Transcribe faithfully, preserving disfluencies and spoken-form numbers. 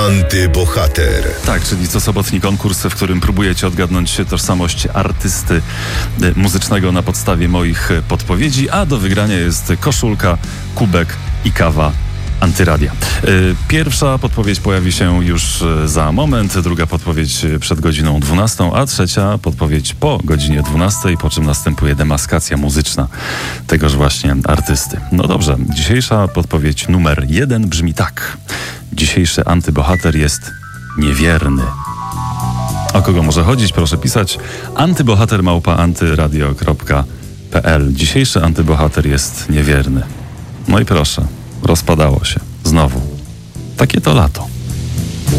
Antybohater. Tak, czyli co sobotni konkurs, w którym próbujecie odgadnąć tożsamość artysty muzycznego na podstawie moich podpowiedzi, a do wygrania jest koszulka, kubek i kawa Antyradia. Pierwsza podpowiedź pojawi się już za moment, druga podpowiedź przed godziną dwunastą, a trzecia podpowiedź po godzinie dwunastej, po czym następuje demaskacja muzyczna tegoż właśnie artysty. No dobrze, dzisiejsza podpowiedź numer jeden brzmi tak. Dzisiejszy antybohater jest niewierny. O kogo może chodzić? Proszę pisać antybohater małpa antyradio kropka p l. Dzisiejszy antybohater jest niewierny. No i proszę, rozpadało się. Znowu. Takie to lato.